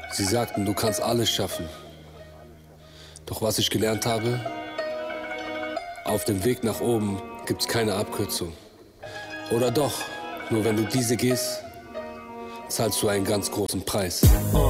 Sie sagten, du kannst alles schaffen. Doch was ich gelernt habe, auf dem Weg nach oben gibt's keine Abkürzung. Oder doch, nur wenn du diese gehst, zahlst du einen ganz großen Preis.